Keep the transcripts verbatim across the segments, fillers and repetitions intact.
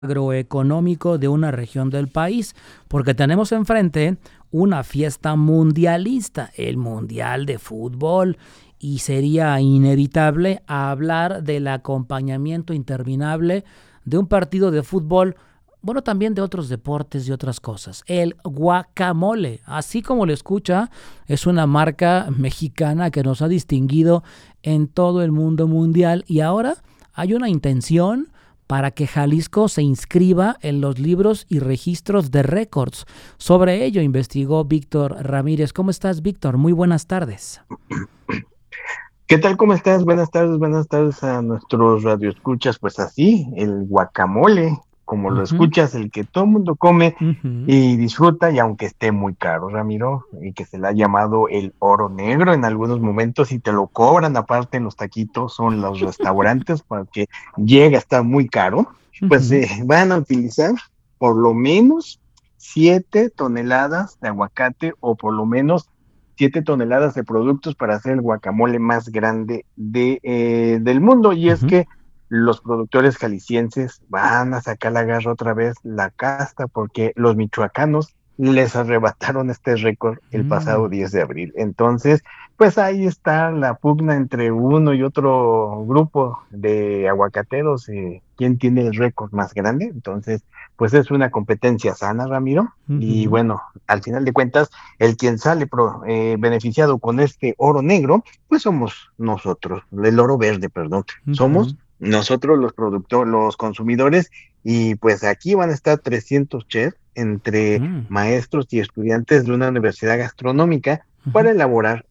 agroeconómico de una región del país, porque tenemos enfrente una fiesta mundialista, el Mundial de Fútbol, y sería inevitable hablar del acompañamiento interminable de un partido de fútbol, bueno, también de otros deportes y otras cosas. El guacamole, así como lo escucha, es una marca mexicana que nos ha distinguido en todo el mundo mundial y ahora hay una intención para que Jalisco se inscriba en los libros y registros de récords. Sobre ello investigó Víctor Ramírez. ¿Cómo estás, Víctor? Muy buenas tardes. ¿Qué tal? ¿Cómo estás? Buenas tardes, buenas tardes a nuestros radioescuchas. Pues así, el guacamole, como lo Ujú, escuchas, el que todo el mundo come ujú. y disfruta, y aunque esté muy caro, Ramiro, y que se le ha llamado el oro negro en algunos momentos, y te lo cobran aparte en los taquitos, son los restaurantes, porque llega a estar muy caro, pues Ujú. eh, van a utilizar por lo menos siete toneladas de aguacate o por lo menos siete toneladas de productos para hacer el guacamole más grande de, eh, del mundo. Y es Ujú. que los productores jaliscienses van a sacar la garra otra vez, la casta, porque los michoacanos les arrebataron este récord el pasado Mm. diez de abril. Entonces, pues ahí está la pugna entre uno y otro grupo de aguacateros, eh, quién tiene el récord más grande. Entonces, pues es una competencia sana, Ramiro. Y Ujú. bueno, al final de cuentas, el quien sale pro- eh, beneficiado con este oro negro, pues somos nosotros, el oro verde, perdón, Ujú. somos nosotros los productores, los consumidores, y pues aquí van a estar trescientos chefs entre Mm. maestros y estudiantes de una universidad gastronómica Ujú. para elaborar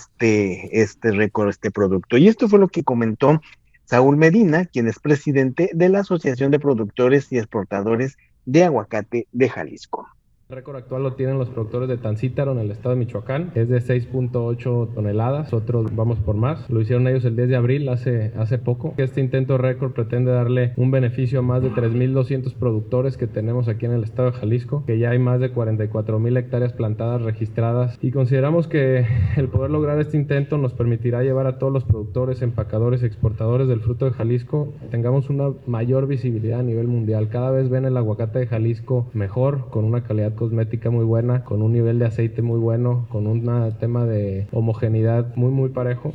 este, este récord, este producto. Y esto fue lo que comentó Saúl Medina, quien es presidente de la Asociación de Productores y Exportadores de Aguacate de Jalisco. El récord actual lo tienen los productores de Tancítaro en el estado de Michoacán, es de seis punto ocho toneladas, nosotros vamos por más, lo hicieron ellos el diez de abril, hace, hace poco. Este intento récord pretende darle un beneficio a más de tres mil doscientos productores que tenemos aquí en el estado de Jalisco, que ya hay más de cuarenta y cuatro mil hectáreas plantadas registradas, y consideramos que el poder lograr este intento nos permitirá llevar a todos los productores, empacadores y exportadores del fruto de Jalisco, tengamos una mayor visibilidad a nivel mundial. Cada vez ven el aguacate de Jalisco mejor, con una calidad cosmética muy buena, con un nivel de aceite muy bueno, con un tema de homogeneidad muy muy parejo.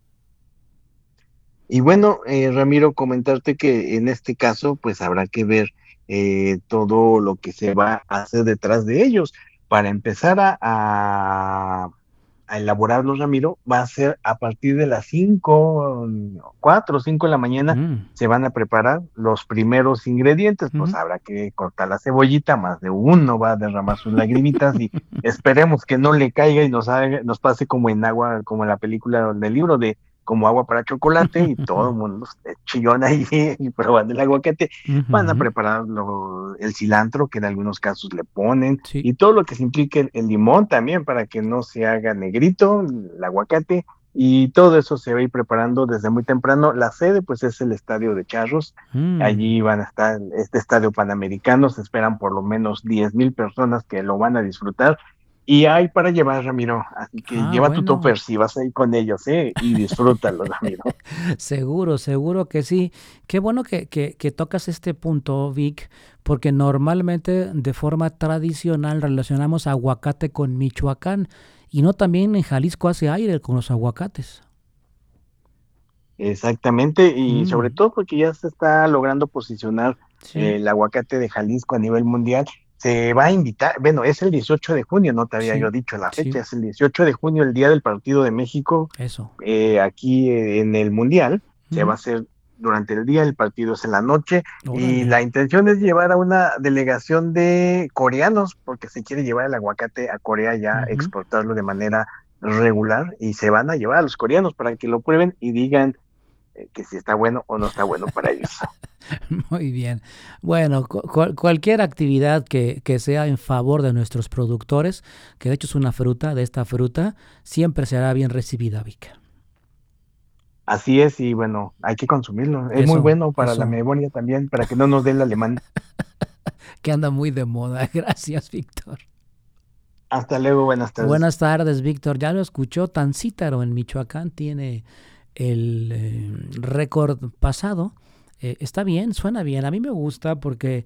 Y bueno, eh, Ramiro, comentarte que en este caso, pues habrá que ver eh, todo lo que se va a hacer detrás de ellos. Para empezar a, a, a elaborarlos, Ramiro, va a ser a partir de las cinco, cuatro o cinco de la mañana, Mm. se van a preparar los primeros ingredientes. Pues Ujú. habrá que cortar la cebollita, más de uno va a derramar sus lagrimitas y esperemos que no le caiga y nos, haga, nos pase como en agua, como en la película del libro de como agua para chocolate, y todo el mundo eh, chillón ahí y probando el aguacate. Van a Ujú. preparar lo- el cilantro, que en algunos casos le ponen, Sí. y todo lo que se implique el, el limón también para que no se haga negrito, el aguacate, y todo eso se va a ir preparando desde muy temprano. La sede, pues, es el Estadio de Charros. Mm. Allí van a estar este estadio panamericano, se esperan por lo menos diez mil personas que lo van a disfrutar. Y hay para llevar, Ramiro, así que Ah, lleva tu bueno. topper si vas a ir con ellos, ¿eh? Y disfrútalo, Ramiro. Seguro, seguro que sí. Qué bueno que, que, que tocas este punto, Vic, porque normalmente de forma tradicional relacionamos aguacate con Michoacán y no también en Jalisco hace aire con los aguacates. Exactamente, y sobre Mm. todo porque ya se está logrando posicionar Sí, eh, el aguacate de Jalisco a nivel mundial. Se va a invitar, bueno, es el dieciocho de junio, no te había yo sí, dicho la sí, fecha, es el dieciocho de junio, el día del partido de México, eso. eh, aquí eh, en el Mundial. Se va a Ujú. hacer durante el día, el partido es en la noche, y Órale. la intención es llevar a una delegación de coreanos, porque se quiere llevar el aguacate a Corea ya, Ujú. exportarlo de manera regular, y se van a llevar a los coreanos para que lo prueben y digan eh, que si está bueno o no está bueno para ellos. Muy bien. Bueno, cu- cual- cualquier actividad que, que sea en favor de nuestros productores, que de hecho es una fruta, de esta fruta, siempre será bien recibida, Vic. Así es, y bueno, hay que consumirlo. Es muy Eso, bueno para la eso, memoria también, para que no nos dé el alemán. que anda muy de moda. Gracias, Víctor. Hasta luego, buenas tardes. Buenas tardes, Víctor. Ya lo escuchó, Tancítaro en Michoacán tiene el eh, récord pasado Eh, está bien, suena bien. A mí me gusta porque